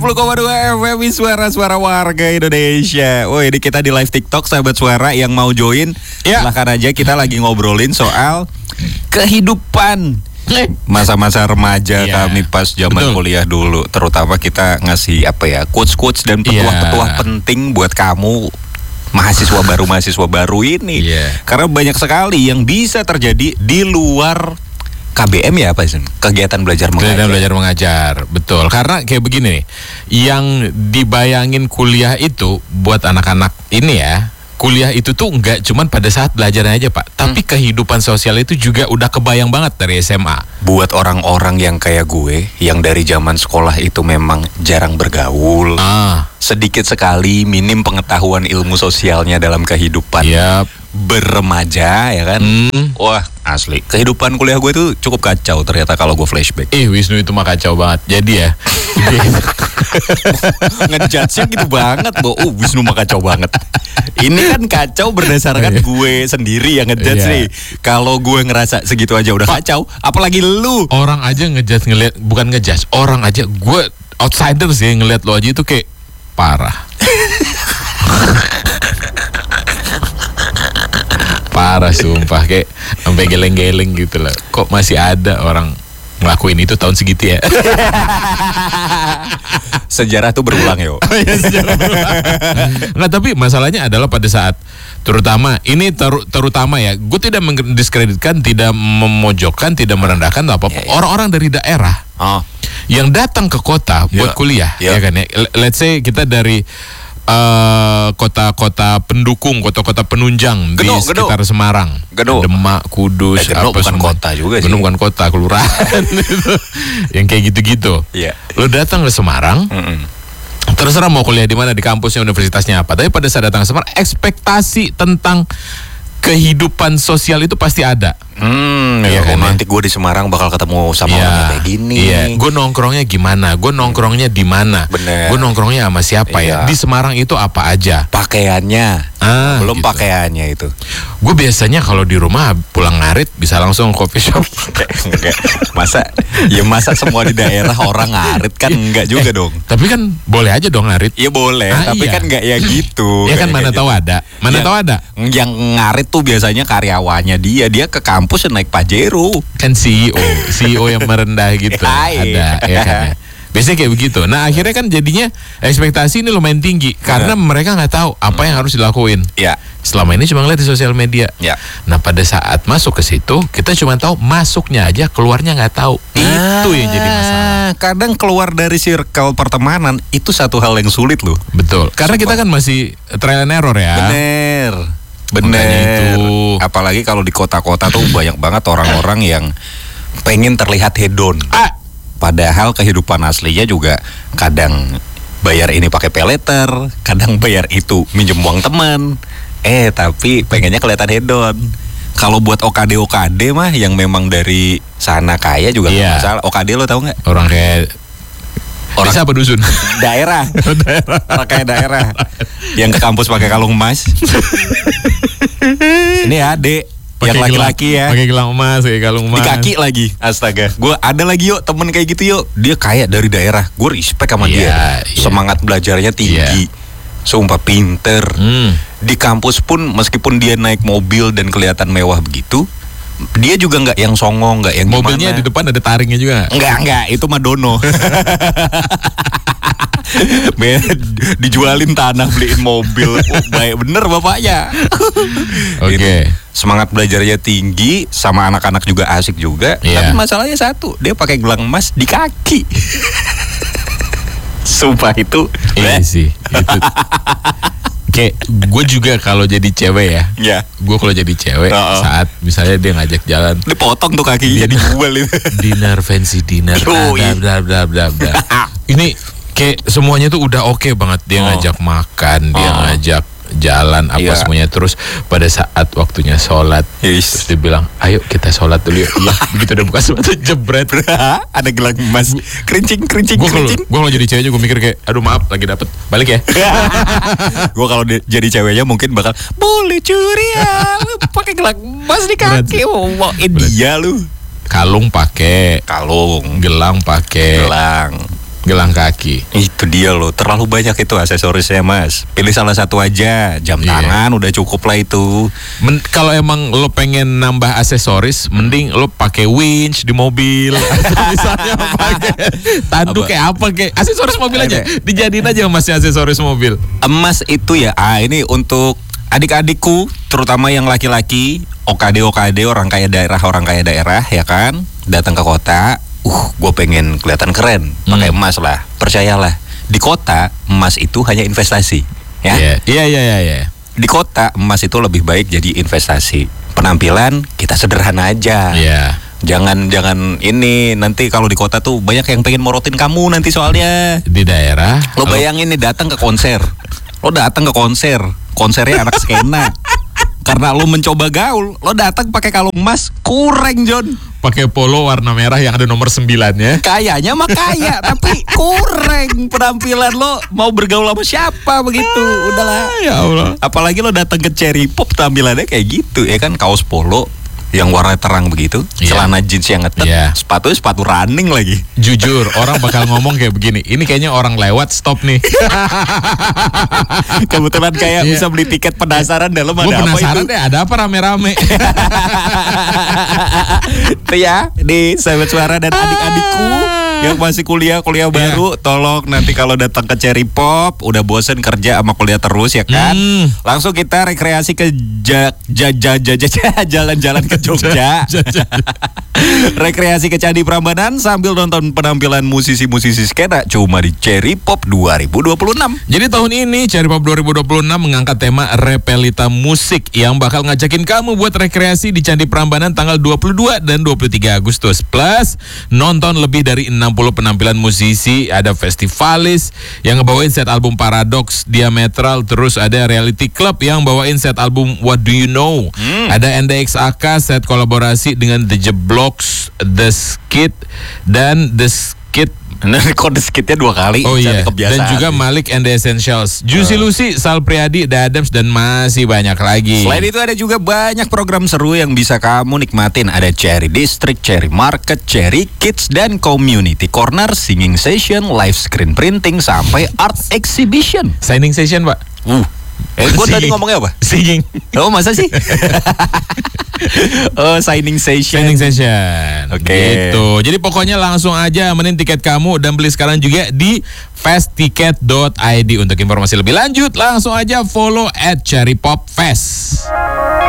90,2 FM suara-suara warga Indonesia. Woi, ini kita di live TikTok, sahabat suara yang mau join, silahkan aja. Kita lagi ngobrolin soal kehidupan masa-masa remaja kami pas zaman kuliah dulu. Terutama kita ngasih quotes-quotes dan petuah-petuah penting buat kamu mahasiswa baru ini. Karena banyak sekali yang bisa terjadi di luar KBM ya, apa sih? Kegiatan belajar mengajar. Betul. Karena kayak begini nih, yang dibayangin kuliah itu buat anak-anak ini ya, kuliah itu tuh nggak cuman pada saat belajarnya aja, Pak, tapi kehidupan sosial itu juga udah kebayang banget dari SMA. Buat orang-orang yang kayak gue, yang dari zaman sekolah itu memang jarang bergaul, sedikit sekali minim pengetahuan ilmu sosialnya dalam kehidupan berremaja, ya kan? Wah, asli. Kehidupan kuliah gue tuh cukup kacau ternyata kalau gue flashback. Wisnu itu mah kacau banget. Jadi ya, ngejudge-nya gitu banget, Wisnu mah kacau banget. Ini kan kacau berdasarkan gue sendiri yang ngejudge nih. Kalau gue ngerasa segitu aja udah kacau, apalagi lu. Orang aja bukan ngejudge, orang aja, gue outsider sih ngeliat lo aja itu kayak parah. Parah sumpah, kayak sampai geleng-geleng gitu loh. Kok masih ada orang ngelakuin itu tahun segitu ya? Sejarah tuh berulang yo. Nggak, tapi masalahnya adalah pada saat terutama ya, gue tidak mendiskreditkan, tidak memojokkan, tidak merendahkan apa orang-orang dari daerah yang datang ke kota buat kuliah, ya kan ya. Let's say kita dari kota-kota pendukung, kota-kota penunjang di sekitar Semarang, Demak, Kudus, bukan kota juga sih. Bukan kota, kelurahan. Yang kayak gitu-gitu. Lo datang ke Semarang, terserah mau kuliah di mana, di kampusnya, universitasnya apa. Tapi pada saat datang ke Semarang, ekspektasi tentang kehidupan sosial itu pasti ada. Nanti gue di Semarang bakal ketemu sama orang kayak gini. Gue nongkrongnya gimana? Gue nongkrongnya di mana? Gue nongkrongnya sama siapa ya? Di Semarang itu apa aja? Pakaiannya. Belum gitu. Pakaiannya itu. Gue biasanya kalau di rumah pulang ngarit bisa langsung coffee shop. Masa semua di daerah orang ngarit kan enggak juga dong. Tapi kan boleh aja dong ngarit. Iya boleh, tapi kan enggak ya gitu. Ya kan mana tahu ada. Tahu ada. Yang ngarit tuh biasanya karyawannya dia ke kampus naik Pajero. Kan CEO yang merendah gitu. Ada ya kan ya. Biasanya kayak begitu. Nah akhirnya kan jadinya ekspektasi ini lumayan tinggi karena mereka nggak tahu apa yang harus dilakuin. Selama ini cuma ngeliat di sosial media. Nah pada saat masuk ke situ kita cuma tahu masuknya aja, keluarnya nggak tahu. Itu yang jadi masalah. Kadang keluar dari circle pertemanan itu satu hal yang sulit loh. Betul. Karena kita kan masih trial and error ya. Bener. Apalagi kalau di kota-kota tuh banyak banget orang-orang yang pengen terlihat hedon. Padahal kehidupan aslinya juga kadang bayar ini pakai paylater, kadang bayar itu minjem uang teman. Tapi pengennya kelihatan hedon. Kalau buat OKD mah yang memang dari sana kaya juga nggak masalah. OKD lo tau nggak? Orang kayak desa apa dusun? Daerah. Orang kayak daerah yang ke kampus pakai kalung emas. Ini adek yang laki-laki ya, pakai gelang emas, pakai kalung emas di kaki lagi. Astaga, gue ada lagi temen kayak gitu dia kaya dari daerah, gue respect sama dia. Semangat belajarnya tinggi, sumpah pinter. Di kampus pun meskipun dia naik mobil dan kelihatan mewah begitu, dia juga nggak yang songong, nggak yang mobilnya gimana. Di depan ada taringnya juga. Enggak, itu mah dono. Dijualin tanah beliin mobil. Baik bener bapaknya. Oke. Semangat belajarnya tinggi, sama anak-anak juga asik juga. Tapi masalahnya satu, dia pakai gelang emas di kaki. Sumpah itu. Iya sih. Itu. Kayak gue juga kalau jadi cewek ya. Gue kalau jadi cewek saat misalnya dia ngajak jalan, dipotong tuh kakinya jadi jual itu. Dinner, fancy dinner, bla. Ini kayak semuanya tuh udah oke banget. Dia ngajak makan, dia ngajak jalan apa semuanya. Terus pada saat waktunya sholat, terus dia bilang, ayo kita sholat dulu yuk. Begitu udah buka sepatu jebret, ada gelang emas, kerincing. Gue kalau jadi ceweknya gue mikir kayak, aduh maaf lagi dapet, balik ya. Gue kalau jadi ceweknya mungkin bakal, boleh curi ya, pakai gelang emas di kaki, mau dia lu. Kalung pakai, gelang pakai, Gelang kaki. Itu dia loh, terlalu banyak itu aksesorisnya Mas. Pilih salah satu aja, jam tangan udah cukup lah itu. Kalau emang lo pengen nambah aksesoris, mending lo pakai winch di mobil. Atau misalnya pakai tanduk kayak apa kayak aksesoris mobil aja. Dijadiin aja emasnya aksesoris mobil. Emas itu ya, ini untuk adik-adikku, terutama yang laki-laki, OKD orang kaya daerah ya kan, datang ke kota. Gue pengen kelihatan keren, pakai emas lah. Percayalah, di kota emas itu hanya investasi, ya. Iya. Di kota emas itu lebih baik jadi investasi. Penampilan kita sederhana aja. Iya. Jangan ini nanti kalau di kota tuh banyak yang pengen morotin kamu nanti soalnya. Di daerah. Lo bayangin nih datang ke konser. Konsernya anak skena. Karena lo mencoba gaul, lo datang pakai kalung emas, kurang John. Pakai polo warna merah yang ada nomor 9-nya. Kayaknya mah kaya, tapi kurang penampilan lo. Mau bergaul sama siapa begitu? Udahlah. Ya Allah. Apalagi lo datang ke Cherry Pop tampilannya kayak gitu, ya kan, kaos polo yang warna terang begitu, celana jeans yang ngetet, sepatu running lagi. Jujur, orang bakal ngomong kayak begini, ini kayaknya orang lewat stop nih. Kebetulan kayak bisa beli tiket penasaran dalam ada apa itu. Gue penasaran deh, ada apa rame-rame. Itu ya, di sahabat suara dan adik-adikku yang masih kuliah baru, tolong nanti kalau datang ke Cherry Pop, udah bosen kerja sama kuliah terus ya kan, langsung kita rekreasi ke jalan-jalan ke Jogja. Rekreasi ke Candi Prambanan sambil nonton penampilan musisi-musisi skena cuma di Cherry Pop 2026. Jadi tahun ini Cherry Pop 2026 mengangkat tema Repelita Musik yang bakal ngajakin kamu buat rekreasi di Candi Prambanan tanggal 22 dan 23 Agustus. Plus nonton lebih dari 60 penampilan musisi, ada festivalis yang ngebawain set album Paradox, Diametral, terus ada Reality Club yang bawain set album What Do You Know. Ada NDXAK set kolaborasi dengan The Jeblocks, The Skid dan The Skid. Kok The Skidnya 2 kali? Oh iya. Dan juga Malik and the Essentials, Juicy Lucy, Sal Priadi, The Adams, dan masih banyak lagi. Selain itu ada juga banyak program seru yang bisa kamu nikmatin. Ada Cherry District, Cherry Market, Cherry Kids, dan Community Corner, Singing Session, Live Screen Printing, sampai Art Exhibition. Signing Session, Pak. Gue tadi ngomongnya apa? Singing. Oh masa sih? Oh, signing session. Oke. Gitu. Jadi pokoknya langsung aja amenin tiket kamu dan beli sekarang juga di festticket.id. Untuk informasi lebih lanjut langsung aja follow @cherrypopfest.